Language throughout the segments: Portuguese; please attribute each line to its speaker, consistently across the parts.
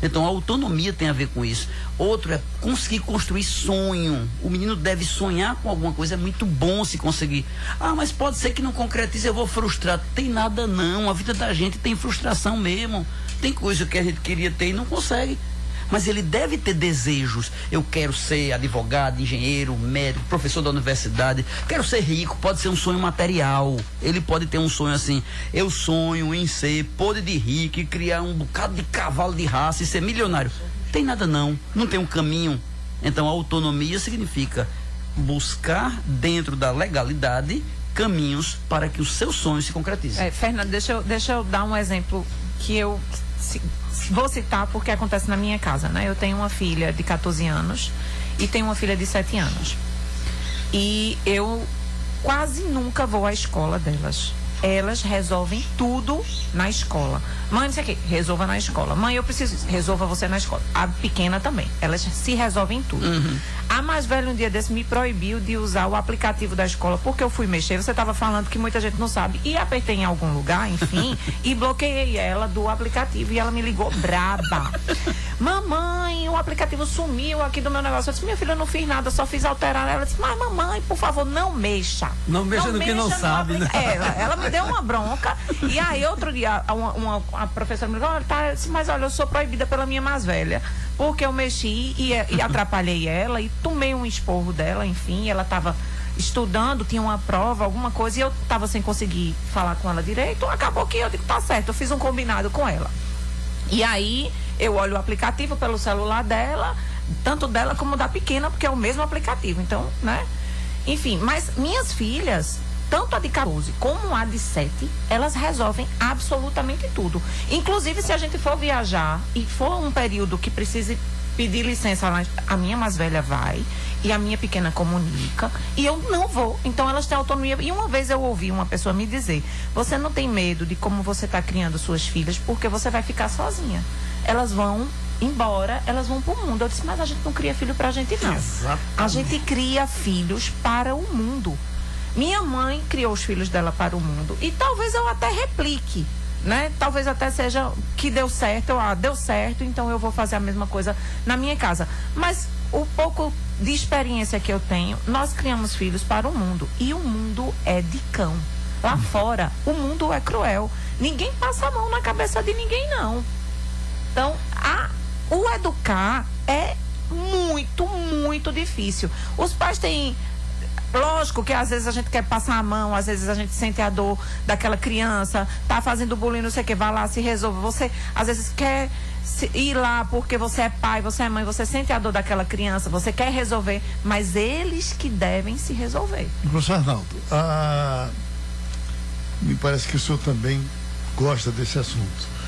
Speaker 1: Então a autonomia tem a ver com isso. Outro é conseguir construir sonho. O menino deve sonhar com alguma coisa, é muito bom se conseguir. Mas pode ser que não concretize, eu vou frustrar. Tem nada não, a vida da gente tem frustração mesmo. Tem coisa que a gente queria ter e não consegue. Mas ele deve ter desejos. Eu quero ser advogado, engenheiro, médico, professor da universidade. Quero ser rico, pode ser um sonho material. Ele pode ter um sonho assim: eu sonho em ser podre de rico e criar um bocado de cavalo de raça e ser milionário. Tem nada não, não tem um caminho. Então a autonomia significa buscar dentro da legalidade caminhos para que os seus sonhos se concretizem.
Speaker 2: Fernando, deixa eu dar um exemplo que eu vou citar porque acontece na minha casa, né? Eu tenho uma filha de 14 anos e tenho uma filha de 7 anos. E eu quase nunca vou à escola delas. Elas resolvem tudo na escola. Mãe, não sei o quê, resolva na escola. Mãe, eu preciso, resolva você na escola. A pequena também, elas se resolvem tudo. A mais velha um dia desse me proibiu de usar o aplicativo da escola porque eu fui mexer, você estava falando que muita gente não sabe, e apertei em algum lugar, enfim, e bloqueei ela do aplicativo e ela me ligou braba. Mamãe, o aplicativo sumiu aqui do meu negócio. Eu disse, minha filha, eu não fiz nada, só fiz alterar. Ela disse, mas mamãe, por favor, não mexa.
Speaker 3: Não mexa no que não sabe, né?
Speaker 2: Ela me deu uma bronca. E aí outro dia a professora me ligou, mas olha, eu sou proibida pela minha mais velha, porque eu mexi e atrapalhei ela e tomei um esporro dela, enfim, ela estava estudando, tinha uma prova, alguma coisa, e eu estava sem conseguir falar com ela direito. Acabou que eu digo, tá certo, eu fiz um combinado com ela. E aí eu olho o aplicativo pelo celular dela, tanto dela como da pequena, porque é o mesmo aplicativo, então, né? Enfim, mas minhas filhas, tanto a de 14 como a de 7, elas resolvem absolutamente tudo. Inclusive, se a gente for viajar e for um período que precise pedir licença, a minha mais velha vai e a minha pequena comunica e eu não vou. Então elas têm autonomia. E uma vez eu ouvi uma pessoa me dizer, você não tem medo de como você está criando suas filhas, porque você vai ficar sozinha. Elas vão embora, elas vão pro mundo. Eu disse, mas a gente não cria filho pra gente não.
Speaker 3: Exatamente.
Speaker 2: A gente cria filhos para o mundo. Minha mãe criou os filhos dela para o mundo e talvez eu até replique, né? Talvez até seja que deu certo, deu certo, então eu vou fazer a mesma coisa na minha casa. Mas o pouco de experiência que eu tenho, nós criamos filhos para o mundo e o mundo é de cão. Lá fora, o mundo é cruel. Ninguém passa a mão na cabeça de ninguém, não. Então, o educar é muito, muito difícil. Os pais têm... Lógico que às vezes a gente quer passar a mão, às vezes a gente sente a dor daquela criança, tá fazendo bullying, não sei o que, vai lá, se resolve. Você às vezes quer ir lá porque você é pai, você é mãe, você sente a dor daquela criança, você quer resolver, mas eles que devem se resolver.
Speaker 4: Professor Arnaldo, me parece que o senhor também gosta desse assunto.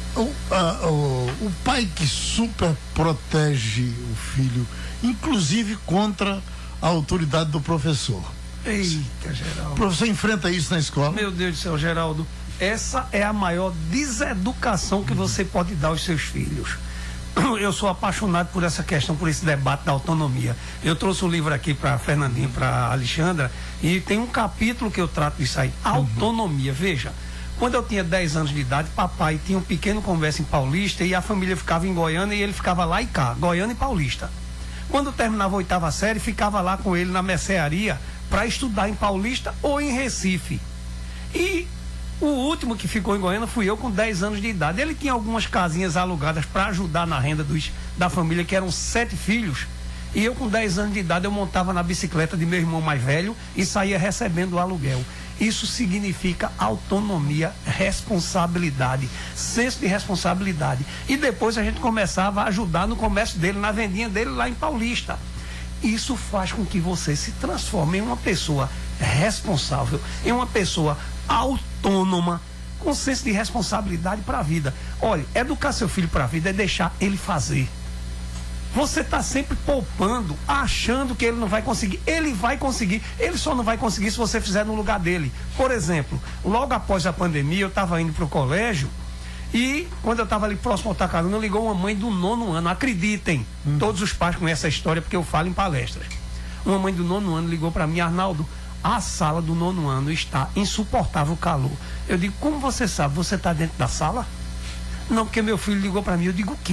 Speaker 4: O pai que super protege o filho, inclusive contra a autoridade do professor.
Speaker 3: Eita, Geraldo.
Speaker 4: O professor enfrenta isso na escola?
Speaker 3: Meu Deus do céu, Geraldo, essa é a maior deseducação que você pode dar aos seus filhos. Eu sou apaixonado por essa questão, por esse debate da autonomia. Eu trouxe um livro aqui para Fernandinho, para Alexandra, e tem um capítulo que eu trato disso aí, autonomia. Veja, quando eu tinha 10 anos de idade, papai tinha um pequeno comércio em Paulista e a família ficava em Goiânia e ele ficava lá e cá, Goiânia e Paulista. Quando terminava a 8ª série, ficava lá com ele na mercearia para estudar em Paulista ou em Recife. E o último que ficou em Goiânia fui eu com 10 anos de idade. Ele tinha algumas casinhas alugadas para ajudar na renda da família, que eram 7 filhos. E eu com 10 anos de idade, eu montava na bicicleta de meu irmão mais velho e saía recebendo o aluguel. Isso significa autonomia, responsabilidade, senso de responsabilidade. E depois a gente começava a ajudar no comércio dele, na vendinha dele lá em Paulista. Isso faz com que você se transforme em uma pessoa responsável, em uma pessoa autônoma, com senso de responsabilidade para a vida. Olha, educar seu filho para a vida é deixar ele fazer. Você está sempre poupando, achando que ele não vai conseguir. Ele vai conseguir. Ele só não vai conseguir se você fizer no lugar dele. Por exemplo, logo após a pandemia, eu estava indo para o colégio e quando eu estava ali próximo ao Tacaruna, ligou uma mãe do 9º ano. Acreditem, todos os pais conhecem essa história porque eu falo em palestras. Uma mãe do 9º ano ligou para mim, Arnaldo, a sala do 9º ano está insuportável calor. Eu digo, como você sabe? Você está dentro da sala? Não, porque meu filho ligou para mim. Eu digo, o quê?